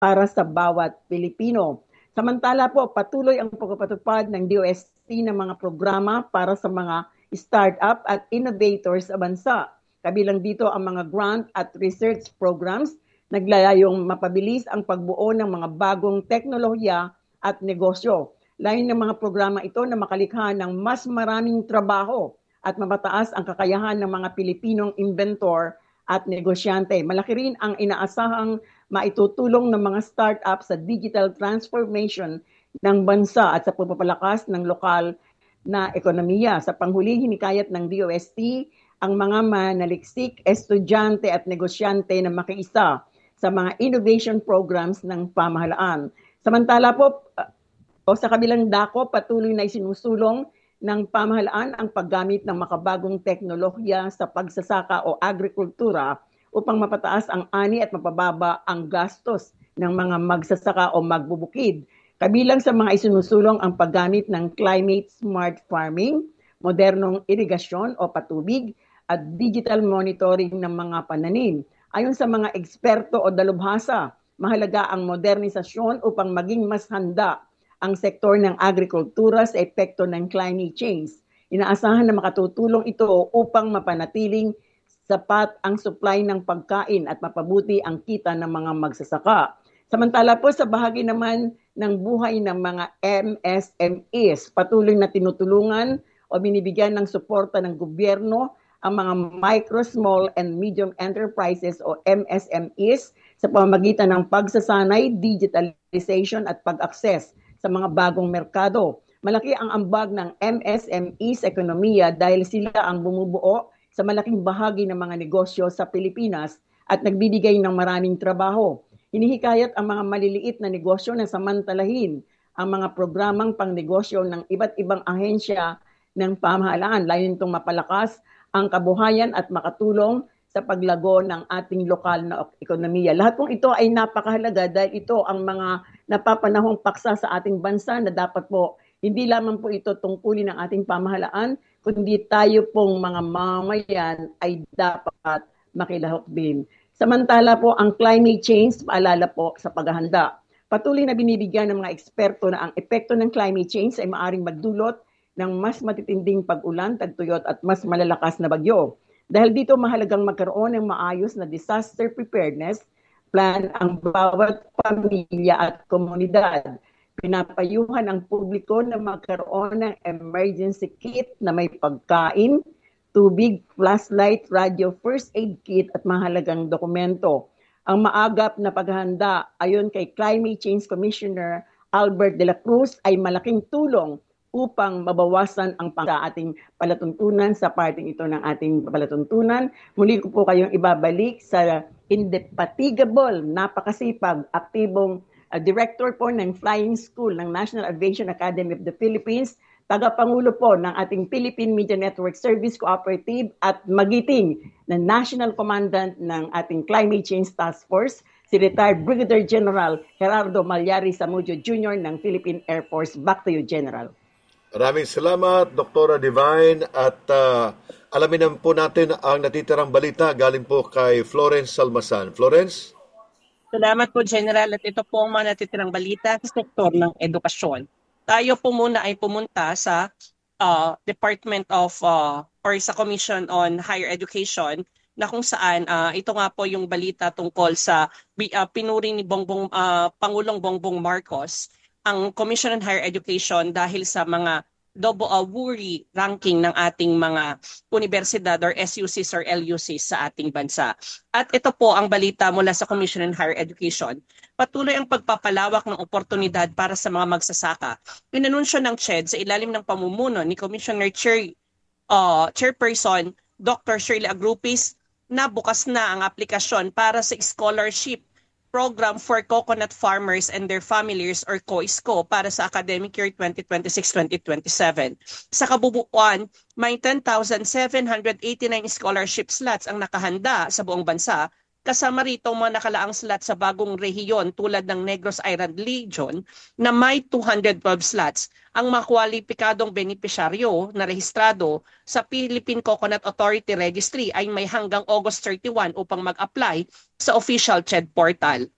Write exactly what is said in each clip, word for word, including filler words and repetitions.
para sa bawat Pilipino. Samantala po, patuloy ang pagpapatupad ng D O S T ng mga programa para sa mga startup at innovators sa bansa. Kabilang dito ang mga grant at research programs naglayayong mapabilis ang pagbuo ng mga bagong teknolohiya at negosyo. Layon ng mga programa ito na makalikha ng mas maraming trabaho at mapataas ang kakayahan ng mga Pilipinong inventor at negosyante. Malaki rin ang inaasahang maitutulong ng mga startup sa digital transformation ng bansa at sa pagpapalakas ng lokal na ekonomiya. Sa panghuli, hinikayat ng D O S T ang mga manaliksik, estudyante at negosyante na makiisa sa mga innovation programs ng pamahalaan. Samantala po, uh, o sa kabilang dako, patuloy na isinusulong ng pamahalaan ang paggamit ng makabagong teknolohiya sa pagsasaka o agrikultura upang mapataas ang ani at mapababa ang gastos ng mga magsasaka o magbubukid. Kabilang sa mga isinusulong ang paggamit ng climate smart farming, modernong irigasyon o patubig, at digital monitoring ng mga pananim. Ayon sa mga eksperto o dalubhasa, mahalaga ang modernisasyon upang maging mas handa ang sektor ng agrikultura sa epekto ng climate change. Inaasahan na makatutulong ito upang mapanatiling sapat ang supply ng pagkain at mapabuti ang kita ng mga magsasaka. Samantala po sa bahagi naman ng buhay ng mga M S M Es, patuloy na tinutulungan o binibigyan ng suporta ng gobyerno ang mga micro, small, and medium enterprises o M S M Es sa pamamagitan ng pagsasanay, digitalization at pag-access sa mga bagong merkado. Malaki ang ambag ng M S M E sa ekonomiya dahil sila ang bumubuo sa malaking bahagi ng mga negosyo sa Pilipinas at nagbibigay ng maraming trabaho. Hinihikayat ang mga maliliit na negosyo na samantalahin ang mga programang pangnegosyo ng iba't ibang ahensya ng pamahalaan. Layon itong mapalakas ang kabuhayan at makatulong sa paglago ng ating lokal na ekonomiya. Lahat pong ito ay napakahalaga dahil ito ang mga napapanahong paksa sa ating bansa na dapat po, hindi lamang po ito tungkulin ng ating pamahalaan, kundi tayo pong mga mamayan ay dapat makilahok din. Samantala po, ang climate change, paalala po sa paghahanda. Patuloy na binibigyan ng mga eksperto na ang epekto ng climate change ay maaring magdulot ng mas matitinding pag-ulan, tagtuyot at mas malalakas na bagyo. Dahil dito mahalagang magkaroon ng maayos na disaster preparedness plan ang bawat pamilya at komunidad. Pinapayuhan ang publiko na magkaroon ng emergency kit na may pagkain, tubig, flashlight, radio, first aid kit at mahalagang dokumento. Ang maagap na paghahanda ayon kay Climate Change Commissioner Albert de la Cruz ay malaking tulong upang mabawasan ang pang sa ating palatuntunan sa parting ito ng ating palatuntunan. Muli ko po kayong ibabalik sa indefatigable, napakasipag, aktibong uh, director po ng Flying School ng National Aviation Academy of the Philippines, tagapangulo po ng ating Philippine Media Network Service Cooperative at magiting na National Commandant ng ating Climate Change Task Force, si retired Brigadier General Gerardo Malyari Zamudio Junior ng Philippine Air Force. Back to you, General. Maraming salamat, Doktora Divine. At uh, alamin naman po natin ang natitirang balita galing po kay Florence Salmasan. Florence? Salamat po, General. At ito po ang mga natitirang balita sa sektor ng edukasyon. Tayo po muna ay pumunta sa uh, Department of uh, or sa Commission on Higher Education na kung saan uh, ito nga po yung balita tungkol sa uh, pinuri ni Bongbong, uh, Pangulong Bongbong Marcos ang Commission on Higher Education dahil sa mga double uh, worry ranking ng ating mga universidad or S U Cs or L U Cs sa ating bansa. At ito po ang balita mula sa Commission on Higher Education. Patuloy ang pagpapalawak ng oportunidad para sa mga magsasaka. Inanunsyo ng C H E D sa ilalim ng pamumuno ni Commissioner Chair, uh, Chairperson Doctor Shirley Agrupis na bukas na ang aplikasyon para sa scholarship program for coconut farmers and their families or COISCO para sa academic year twenty twenty-six twenty twenty-seven. Sa kabubuan, may ten thousand seven hundred eighty-nine scholarship slots ang nakahanda sa buong bansa. Kasama rito mga nakalaang slots sa bagong rehiyon tulad ng Negros Island Region na may two hundred twelve slots. Ang makwalipikadong benepisyaryo na rehistrado sa Philippine Coconut Authority Registry ay may hanggang August thirty-one upang mag-apply sa official C H E D portal.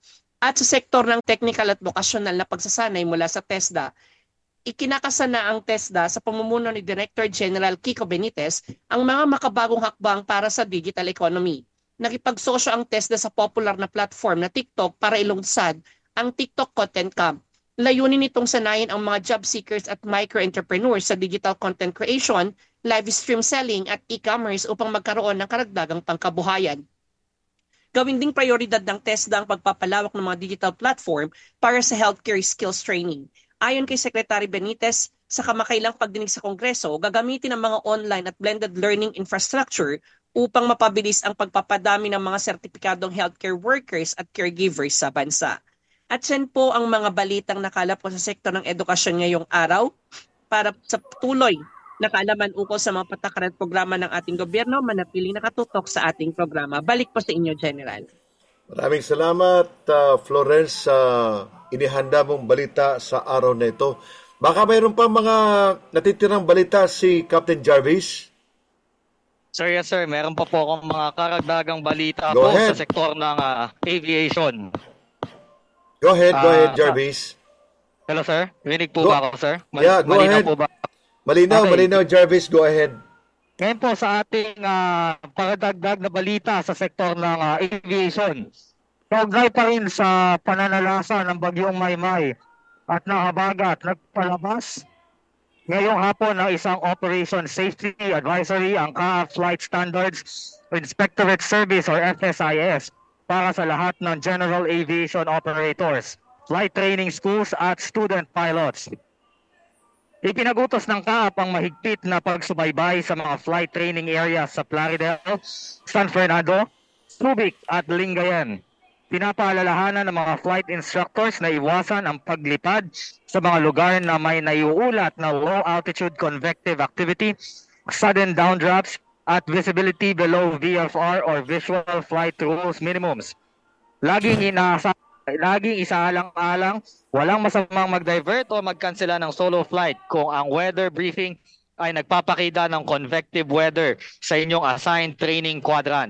At sa sektor ng technical at vocational na pagsasanay mula sa TESDA, ikinakasana ang TESDA sa pamumuno ni Director General Kiko Benitez ang mga makabagong hakbang para sa digital economy. Nakipagsosyo ang TESDA sa popular na platform na TikTok para ilungsad ang TikTok Content Camp. Layunin nitong sanayin ang mga job seekers at micro-entrepreneurs sa digital content creation, live stream selling at e-commerce upang magkaroon ng karagdagang pangkabuhayan. Gawin ding prioridad ng TESDA ang pagpapalawak ng mga digital platform para sa healthcare skills training. Ayon kay Secretary Benitez, sa kamakailang pagdinig sa Kongreso, gagamitin ang mga online at blended learning infrastructure upang mapabilis ang pagpapadami ng mga sertipikadong healthcare workers at caregivers sa bansa. At yan po ang mga balitang nakalap ko sa sektor ng edukasyon ngayong araw para sa tuloy na kaalaman ukol sa mga patakaran at programa ng ating gobyerno, manatiling nakatutok sa ating programa. Balik po sa inyo, General. Maraming salamat, uh, Florence, sa uh, inihanda mong balita sa araw na ito. Baka mayroon pa mga natitirang balita si Captain Jarvis? Sir, yes sir. Meron pa po akong mga karagdagang balita Go po ahead. sa sektor ng uh, aviation. Go ahead, go Uh, ahead, Jarvis. Hello sir, rinig po Go. ba ako sir? Mal- Yeah, go malinaw ahead. po ba? Malinaw, Okay. malinaw, Jarvis. Go ahead. Ngayon po sa ating uh, paradagdag na balita sa sektor ng uh, aviation. Kaugnay pa rin sa pananalasa ng bagyong Maymay at nahabagat nagpalabas ngayong hapon ng isang Operation Safety Advisory ang C A A Flight Standards Inspectorate Service or F S I S para sa lahat ng general aviation operators, flight training schools at student pilots. Ipinagutos ng C A A P ang mahigpit na pagsubaybay sa mga flight training areas sa Plaridel, San Fernando, Subic at Lingayen. Pinapaalalahanan ng mga flight instructors na iwasan ang paglipad sa mga lugar na may naiuulat na low altitude convective activity, sudden downdrafts, at visibility below V F R or Visual Flight Rules Minimums. Laging inaasa Laging isaalang-alang, walang masamang mag-divert o mag-cancela ng solo flight kung ang weather briefing ay nagpapakita ng convective weather sa inyong assigned training quadrant.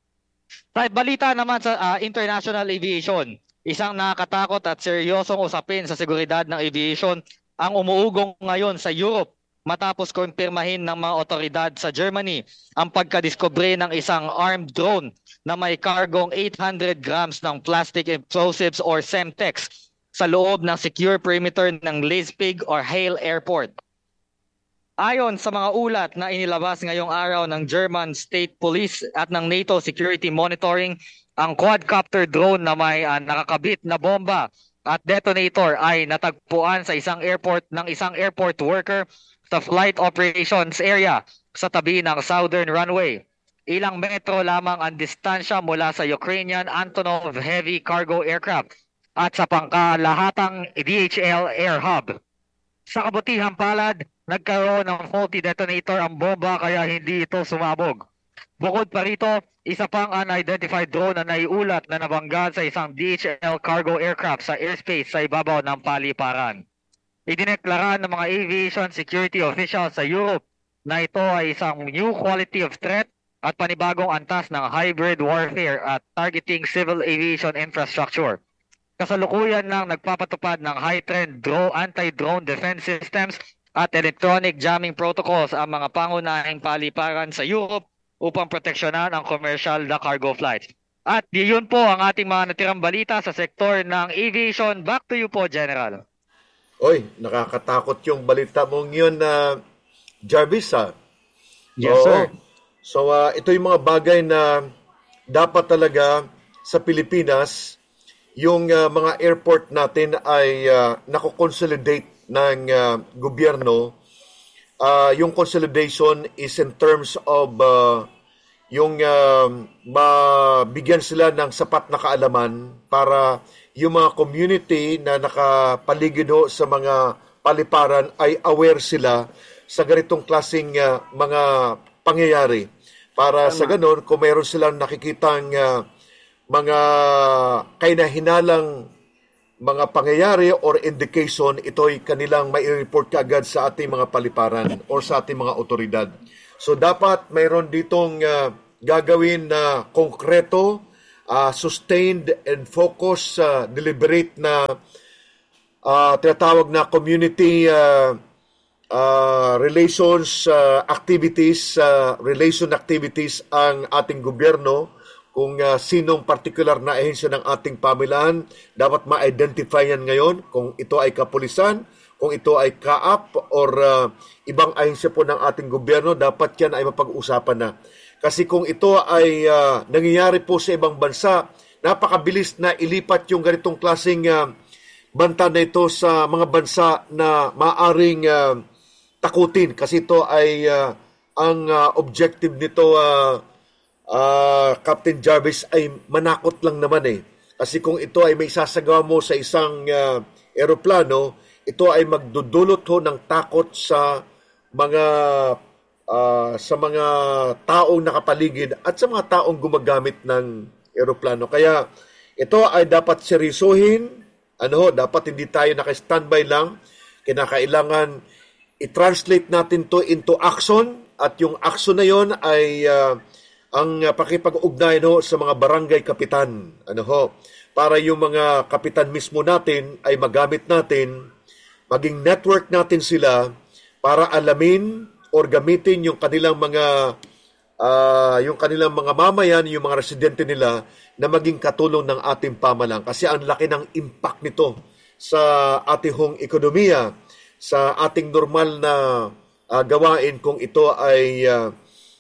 Sa balita naman sa uh, international aviation, isang nakakatakot at seryosong usapin sa seguridad ng aviation ang umuugong ngayon sa Europe matapos kumpirmahin ng mga otoridad sa Germany ang pagkadiskubre ng isang armed drone na may kargong eight hundred grams ng plastic explosives or Semtex sa loob ng secure perimeter ng Leipzig or Halle Airport. Ayon sa mga ulat na inilabas ngayong araw ng German State Police at ng NATO Security Monitoring, ang quadcopter drone na may uh, nakakabit na bomba at detonator ay natagpuan sa isang airport ng isang airport worker sa flight operations area sa tabi ng southern runway. Ilang metro lamang ang distansya mula sa Ukrainian Antonov heavy cargo aircraft at sa pangkalahatang D H L air hub. Sa kabutihang palad, nagkaroon ng faulty detonator ang bomba kaya hindi ito sumabog. Bukod pa rito, isa pang unidentified drone na naiulat na nabangga sa isang D H L cargo aircraft sa airspace sa ibabaw ng paliparan. Idineklara ng mga aviation security officials sa Europe na ito ay isang new quality of threat at panibagong antas ng hybrid warfare at targeting civil aviation infrastructure. Kasalukuyan lang nagpapatupad ng high-trend drone, anti-drone defense systems at electronic jamming protocols ang mga pangunahing paliparan sa Europe upang proteksyonan ang commercial na cargo flights. At yun po ang ating mga natirang balita sa sektor ng aviation. Back to you po, General. Oy, nakakatakot yung balita mong yun na uh, Jarvis, ha? Yes, Oo. sir. So, uh, ito yung mga bagay na dapat talaga sa Pilipinas, yung uh, mga airport natin ay uh, nakoconsolidate ng uh, gobyerno. Uh, yung consolidation is in terms of uh, yung uh, mabigyan sila ng sapat na kaalaman para yung mga community na nakapaligid sa mga paliparan ay aware sila sa ganitong klaseng uh, mga pangyayari. Para Tama. Sa ganon, kung mayroon silang nakikitang uh, mga kainahinalang mga pangyayari or indication, ito'y kanilang mai-report kaagad sa ating mga paliparan or sa ating mga otoridad. So dapat mayroon ditong uh, gagawin na konkreto uh, sustained and focused, uh, deliberate na uh, tinatawag na community uh, uh, relations uh, activities, uh, relation activities ang ating gobyerno. Kung uh, sinong particular na ahensya ng ating pamilaan, dapat ma-identify yan ngayon kung ito ay kapulisan, kung ito ay K A A P or uh, ibang ahensya po ng ating gobyerno, dapat yan ay mapag-usapan na. Kasi kung ito ay uh, nangyayari po sa ibang bansa, napakabilis na ilipat yung ganitong klaseng uh, banta na ito sa mga bansa na maaring uh, takutin. Kasi ito ay uh, ang uh, objective nito, uh, uh, Captain Jarvis, ay manakot lang naman eh. Kasi kung ito ay may sasagawa mo sa isang uh, eroplano, ito ay magdudulot ho ng takot sa mga Uh, sa mga taong nakapaligid at sa mga taong gumagamit ng eroplano. Kaya ito ay dapat seryosohin. Ano, dapat hindi tayo naka-standby lang. Kinakailangan i-translate natin to into action at yung action na yon ay uh, ang uh, pakipag-ugnayan ho sa mga barangay kapitan. Ano ho, para yung mga kapitan mismo natin ay magamit natin, maging network natin sila para alamin or gamitin yung kanilang mga uh, yung kanilang mga mamayan, yung mga residente nila na maging katulong ng ating pamalang. Kasi ang laki ng impact nito sa ating hong ekonomiya, sa ating normal na uh, gawain kung ito ay uh,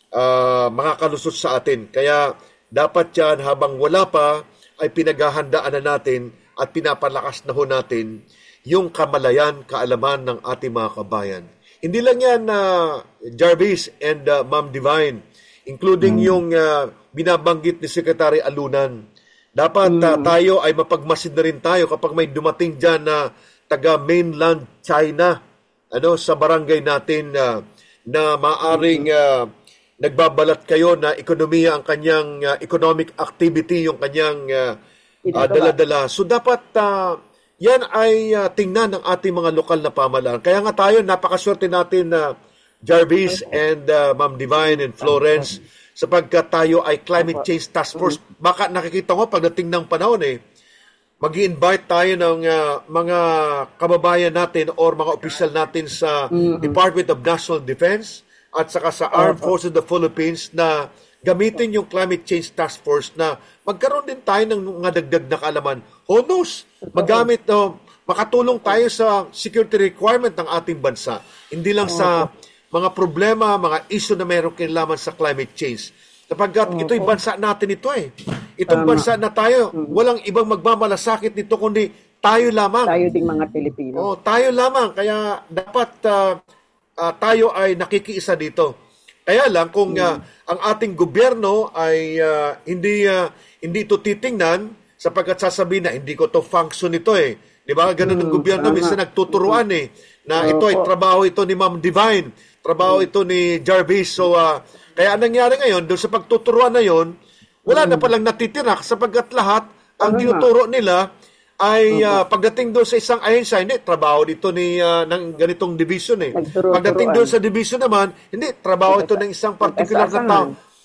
uh, makakalusot sa atin. Kaya dapat yan habang wala pa ay pinaghahandaan na natin at pinapalakas na ho natin yung kamalayan, kaalaman ng ating mga kabayan. Hindi lang yan, uh, Jarvis and uh, Ma'am Divine, including mm. yung uh, binabanggit ni Secretary Alunan. Dapat mm. uh, tayo ay mapagmasid na rin tayo kapag may dumating dyan na taga mainland China, ano, sa barangay natin uh, na maaring uh, nagbabalat kayo na ekonomiya ang kanyang uh, economic activity, yung kanyang uh, uh, dala-dala. So dapat uh, yan ay uh, tingnan ng ating mga lokal na pamahalaan. Kaya nga tayo, napakaswerte natin na uh, Jarvis and uh, Ma'am Divine and Florence, sapagkat tayo ay Climate Change Task Force. Baka nakikita ko pagdating ng panahon eh, mag-i-invite tayo ng uh, mga kababayan natin or mga opisyal natin sa mm-hmm. Department of National Defense at saka sa Armed Forces of the Philippines na gamitin yung Climate Change Task Force na magkaroon din tayo ng mga dagdag na kaalaman. Who knows? Magamit, uh, makatulong tayo sa security requirement ng ating bansa. Hindi lang sa mga problema, mga issue na mayroong kinalaman sa climate change. Sapagkat ito'y bansa natin ito eh. Itong bansa na tayo, walang ibang magmamalasakit nito kundi tayo lamang. Tayo ding mga Pilipino. Oh, tayo lamang. Kaya dapat uh, uh, tayo ay nakikiisa dito. Kaya lang kung uh, ang ating gobyerno ay uh, hindi uh, hindi ito titingnan sapagkat sasabihin na hindi ko to function ito eh. Di ba? Ganun ang gobyerno. Minsan nagtuturuan eh na ito ay trabaho ito ni Ma'am Divine. Trabaho ito ni Jarvis. So, uh, kaya anong nangyari ngayon, doon sa pagtuturuan na yon, wala na palang natitira sapagkat lahat ang tinuturo nila ay uh, pagdating doon sa isang ahensya, hindi, trabaho dito ni uh, ng ganitong division eh. Pagdating doon sa division naman, hindi, trabaho ito ng isang particular na tao.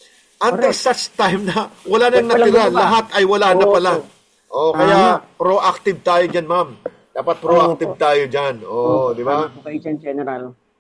Until such time na wala nang natira, lahat ay wala na pala. O, kaya proactive tayo dyan, ma'am. Dapat proactive tayo dyan. O, di ba? Ano po kayo dyan, General?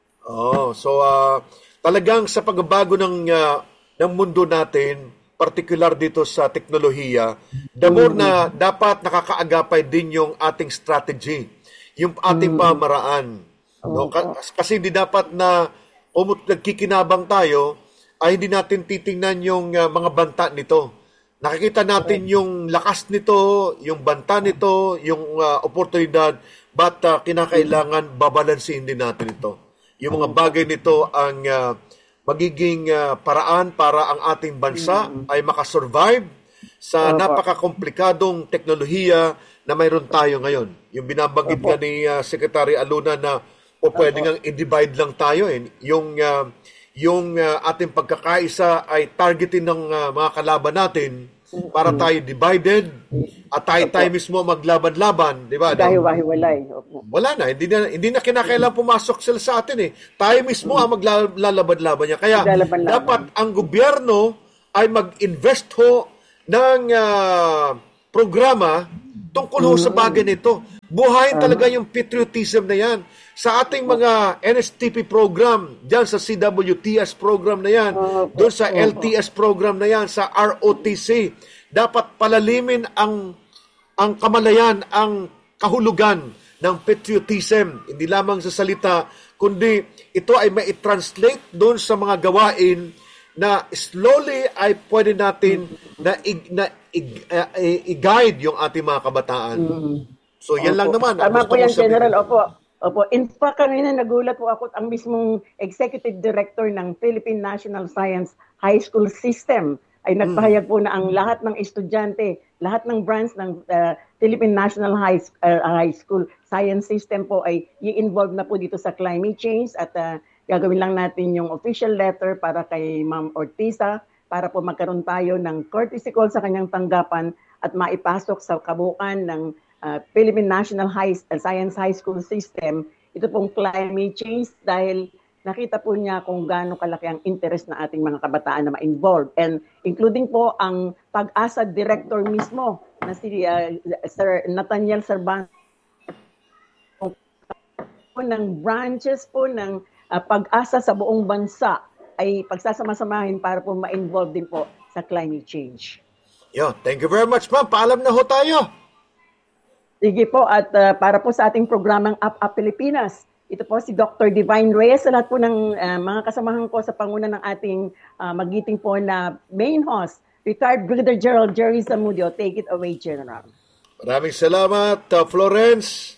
O, so uh, talagang sa pagbabago ng, uh, ng mundo natin, particular dito sa teknolohiya, the more na dapat nakakaagapay din yung ating strategy, yung ating pamaraan. No? Kasi hindi dapat na umut nagkikinabang tayo, ay hindi natin titingnan yung uh, mga banta nito. Nakikita natin yung lakas nito, yung banta nito, yung uh, oportunidad, but uh, kinakailangan babalansin din natin ito. Yung mga bagay nito ang uh, magiging uh, paraan para ang ating bansa mm-hmm. ay makasurvive sa uh, napakakomplikadong teknolohiya na mayroon tayo ngayon. Yung binabanggit uh, nga ni uh, Secretary Aluna na o pwede nga i-divide lang tayo. Eh. Yung, uh, yung uh, ating pagkakaisa ay targetin ng uh, mga kalaban natin para tayo divided at tayo tayo mismo maglaban-laban, di ba? Dahil wahiwalay. Wala na, hindi na hindi na kinakailangan pumasok sila sa atin eh. Tayo mismo ang maglalaban-laban niya. Kaya dapat ang gobyerno ay mag-invest ho ng uh, programa tungkol ho sa bagay nito. Buhayin talaga yung patriotism na yan. Sa ating mga N S T P program, dyan sa C W T S program na yan, doon sa L T S program na yan, sa R O T C, dapat palalimin ang ang kamalayan, ang kahulugan ng patriotism, hindi lamang sa salita, kundi ito ay mai-translate doon sa mga gawain na slowly ay pwede natin na, i- na i- uh, i-guide yung ating mga kabataan. So yan Opo. lang naman. Tama Gusto po yan, kong sabihin. General. Opo. Opo. In fact, kanina nagulat po ako, ang mismong Executive Director ng Philippine National Science High School System ay nagpahayag po na ang lahat ng estudyante, lahat ng branch ng uh, Philippine National High, uh, High School Science System po ay i-involve na po dito sa climate change at uh, gagawin lang natin yung official letter para kay Ma'am Ortiza para po magkaroon tayo ng courtesy call sa kanyang tanggapan at maipasok sa kabuuan ng uh, Philippine National High, uh, Science High School System ito pong climate change dahil nakita po niya kung gaano kalaki ang interest na ating mga kabataan na ma-involve. And including po ang Pag-asa Director mismo na si uh, Sir Nathaniel Serban po ng branches po ng uh, Pag-asa sa buong bansa ay pagsasama-samahin para po ma-involve din po sa climate change. Yo, thank you very much, ma'am. Paalam na ho tayo. Sige po, at uh, para po sa ating programang Up Up Pilipinas, ito po si Doctor Divine Reyes sa lahat po ng uh, mga kasamahan ko sa panguna ng ating uh, magiting po na main host, retired Brigadier General Jerry Zamudio. Take it away, General. Maraming salamat, uh, Florence.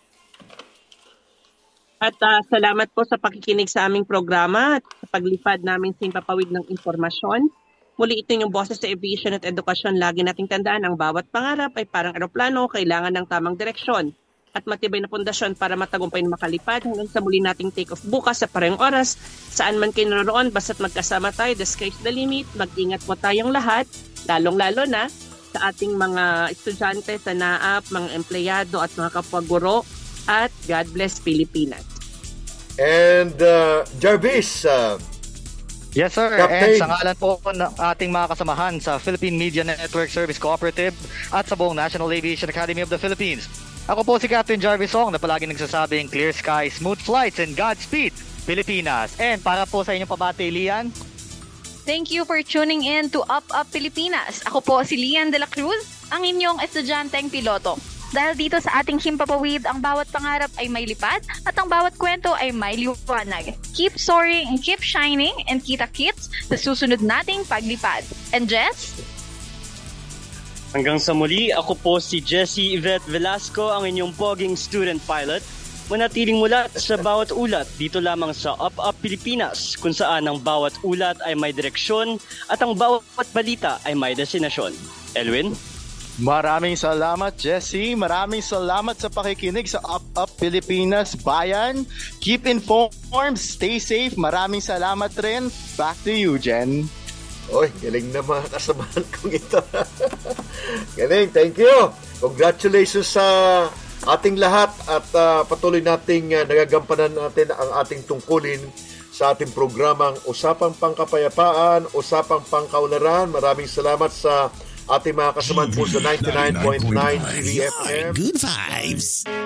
At uh, salamat po sa pakikinig sa aming programa at sa paglipad namin sa impapawid ng informasyon. Muli ito yung boses sa aviation at edukasyon. Lagi nating tandaan, ang bawat pangarap ay parang eroplano, kailangan ng tamang direksyon at matibay na pundasyon para matagumpay na makalipad hanggang sa muli nating take off bukas sa parehong oras. Saan man kayo naroon, basta't magkasama tayo, the sky's the limit. Mag-ingat po tayong lahat, lalong-lalo na sa ating mga estudyante sa N A A P, mga empleyado at mga kapwa-guro. At God bless Pilipinas. And uh, Jarvis, uh, Yes, sir. Captain. And sa ngalan po ng ating mga kasamahan sa Philippine Media Network Service Cooperative at sa buong National Aviation Academy of the Philippines. Ako po si Captain Jarvis Song na palagi nagsasabing clear sky, smooth flights, and Godspeed, Pilipinas. And para po sa inyong pabati, Lian. Thank you for tuning in to Up Up Pilipinas. Ako po si Lian de la Cruz, ang inyong estudyanteng piloto. Dahil dito sa ating himpapawid, ang bawat pangarap ay may lipad at ang bawat kwento ay may liwanag. Keep soaring and keep shining, and kita-kits sa susunod nating paglipad. And Jess? Hanggang sa muli, ako po si Jessie Yvette Velasco, ang inyong poging student pilot. Manatiling mulat sa bawat ulat dito lamang sa Up Up Pilipinas, kung saan ang bawat ulat ay may direksyon at ang bawat balita ay may destinasyon. Elwin? Maraming salamat, Jesse. Maraming salamat sa pakikinig sa Up Up Pilipinas Bayan. Keep informed, stay safe. Maraming salamat rin. Back to you, Jen. oy, galing na mga kasamahan kong ito. Galing, thank you. Congratulations sa ating lahat at uh, patuloy nating uh, nagagampanan natin ang ating tungkulin sa ating programang Usapang Pangkapayapaan, Usapang Pangkaunlaran. Maraming salamat sa ating mga kasamahan po sa ninety-nine point nine G V F M. Good vibes.